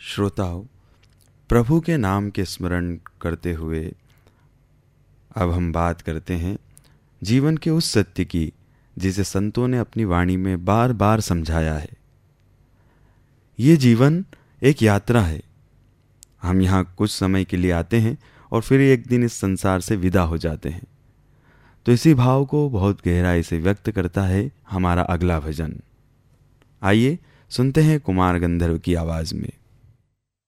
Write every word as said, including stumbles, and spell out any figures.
श्रोताओं, प्रभु के नाम के स्मरण करते हुए अब हम बात करते हैं जीवन के उस सत्य की जिसे संतों ने अपनी वाणी में बार बार समझाया है। ये जीवन एक यात्रा है। हम यहाँ कुछ समय के लिए आते हैं और फिर एक दिन इस संसार से विदा हो जाते हैं। तो इसी भाव को बहुत गहराई से व्यक्त करता है हमारा अगला भजन। आइए सुनते हैं कुमार गंधर्व की आवाज में।